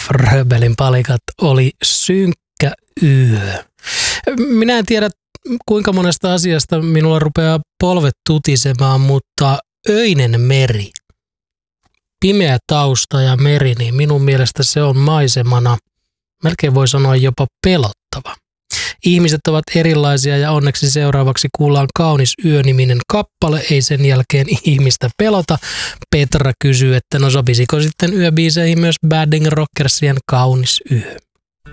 Fröbelin palikat oli synkkä yö. Minä en tiedä, kuinka monesta asiasta minulla rupeaa polvet tutisemaan, mutta öinen meri, pimeä tausta ja meri, niin minun mielestä se on maisemana, melkein voi sanoa jopa pelottava. Ihmiset ovat erilaisia ja onneksi seuraavaksi kuullaan Kaunis yö-niminen kappale, ei sen jälkeen ihmistä pelota. Petra kysyy, että no sopisiko sitten yöbiiseihin myös Badding Rockersien Kaunis yö.